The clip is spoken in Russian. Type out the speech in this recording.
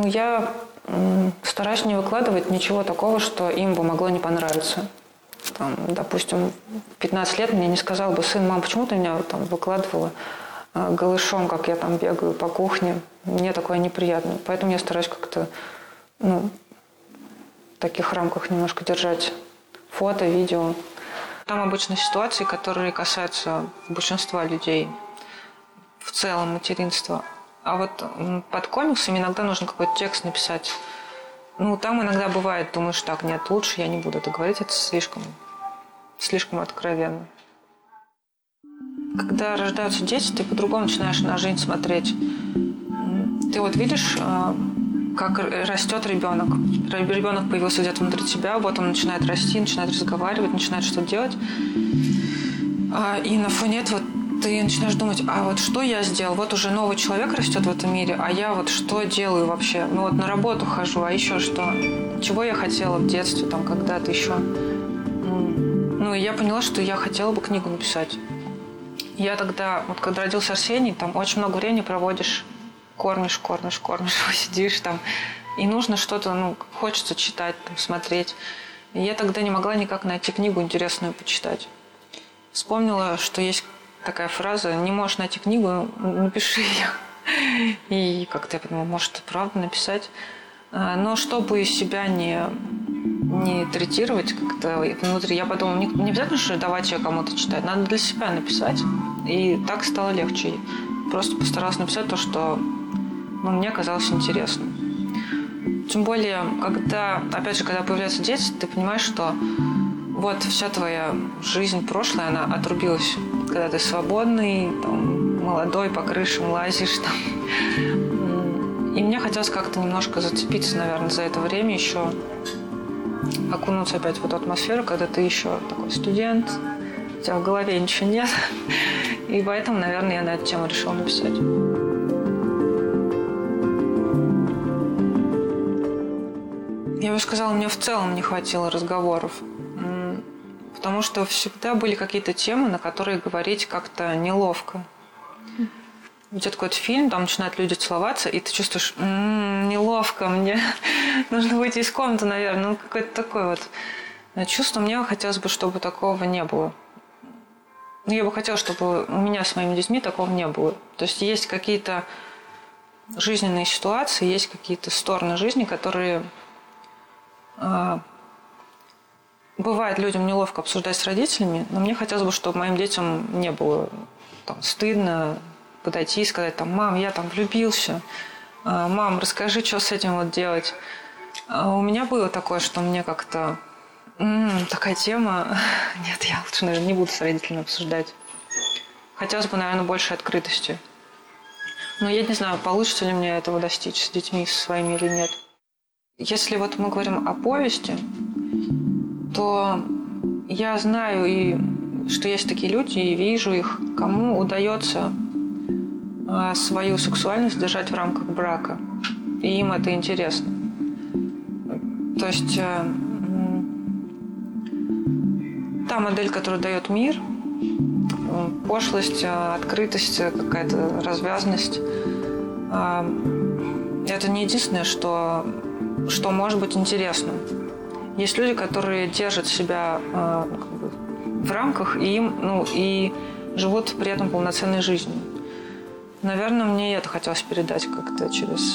Я стараюсь не выкладывать ничего такого, что им бы могло не понравиться. Допустим, в 15 лет мне не сказал бы сын: мам, почему ты меня выкладывала голышом, как я бегаю по кухне? Мне такое неприятно. Поэтому я стараюсь как-то в таких рамках немножко держать фото, видео. Там обычно ситуации, которые касаются большинства людей, в целом материнства. А вот под комиксами иногда нужно какой-то текст написать. Там иногда бывает, думаешь, так, нет, лучше я не буду это говорить, это слишком откровенно. Когда рождаются дети, ты по-другому начинаешь на жизнь смотреть. Ты видишь, как растет ребенок. Ребенок появился где-то внутри тебя, вот он начинает расти, начинает разговаривать, начинает что-то делать. И на фоне этого ты начинаешь думать: а вот что я сделал? Вот уже новый человек растет в этом мире, а я что делаю вообще? На работу хожу, а еще что? Чего я хотела в детстве, когда-то еще? И я поняла, что я хотела бы книгу написать. Я тогда, когда родился Арсений, очень много времени проводишь, кормишь, сидишь и нужно что-то, хочется читать, смотреть. И я тогда не могла никак найти книгу интересную почитать. Вспомнила, что есть такая фраза: не можешь найти книгу, напиши ее. И как-то я подумала, может, правда написать. Но чтобы себя не третировать как-то внутри, я подумала, не обязательно же давать ее кому-то читать, надо для себя написать. И так стало легче. Просто постаралась написать то, что мне казалось интересным. Тем более, когда появляются дети, ты понимаешь, что вся твоя жизнь, прошлая, она отрубилась. Когда ты свободный, молодой, по крышам лазишь. И мне хотелось как-то немножко зацепиться, наверное, за это время еще. Окунуться опять в эту атмосферу, когда ты еще такой студент, у тебя в голове ничего нет. И поэтому, наверное, я на эту тему решила написать. Я бы сказала, мне в целом не хватило разговоров. Потому что всегда были какие-то темы, на которые говорить как-то неловко. Идет какой-то фильм, там начинают люди целоваться, и ты чувствуешь: неловко, мне нужно выйти из комнаты, наверное. Какое-то такое чувство. Мне хотелось бы, чтобы такого не было. Я бы хотела, чтобы у меня с моими детьми такого не было. То есть есть какие-то жизненные ситуации, есть какие-то стороны жизни, которые бывает людям неловко обсуждать с родителями, но мне хотелось бы, чтобы моим детям не было стыдно подойти и сказать: мам, я влюбился, мам, расскажи, что с этим делать. У меня было такое, что мне как-то такая тема, нет, я лучше, наверное, не буду с родителями обсуждать. Хотелось бы, наверное, больше открытости. Но я не знаю, получится ли мне этого достичь с детьми своими или нет. Если мы говорим о повести, то я знаю, что есть такие люди, и вижу их, кому удается свою сексуальность держать в рамках брака. И им это интересно. То есть та модель, которую дает мир, пошлость, открытость, какая-то развязность, это не единственное, что может быть интересным. Есть люди, которые держат себя в рамках и живут при этом полноценной жизнью. Наверное, мне это хотелось передать как-то через